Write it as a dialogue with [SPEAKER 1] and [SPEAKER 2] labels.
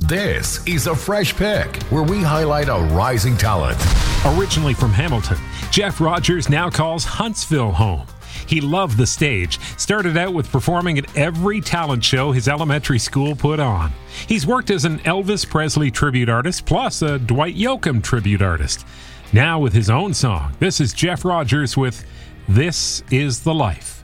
[SPEAKER 1] This is a Fresh Pick, where we highlight a rising talent.
[SPEAKER 2] Originally from Hamilton, Jeff Rogers now calls Huntsville home. He loved the stage, started out with performing at every talent show his elementary school put on. He's worked as an Elvis Presley tribute artist, plus a Dwight Yoakam tribute artist. Now with his own song, this is Jeff Rogers with This Is the Life.